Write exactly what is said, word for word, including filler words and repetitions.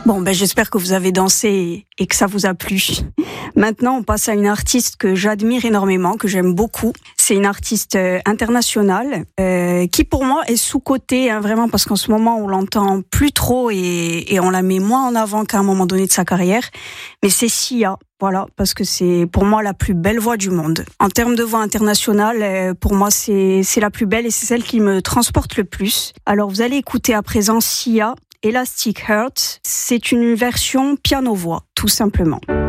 Bon, ben j'espère que vous avez dansé et que ça vous a plu. Maintenant, on passe à une artiste que j'admire énormément, que j'aime beaucoup. C'est une artiste euh, internationale euh, qui, pour moi, est sous-cotée, hein, vraiment, parce qu'en ce moment, on l'entend plus trop et, et on la met moins en avant qu'à un moment donné de sa carrière. Mais c'est Sia. Voilà, parce que c'est pour moi la plus belle voix du monde. En termes de voix internationale, euh, pour moi c'est c'est la plus belle et c'est celle qui me transporte le plus. Alors vous allez écouter à présent Sia, Elastic Heart. C'est une version piano-voix, tout simplement.